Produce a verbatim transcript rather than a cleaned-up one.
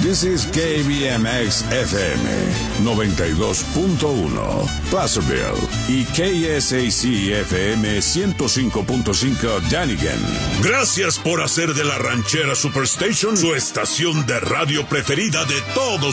This is K B M X F M noventa y dos punto uno Placerville y K S A C F M ciento cinco punto cinco Dunnigan. Gracias por hacer de la Ranchera Superstation su estación de radio preferida de todos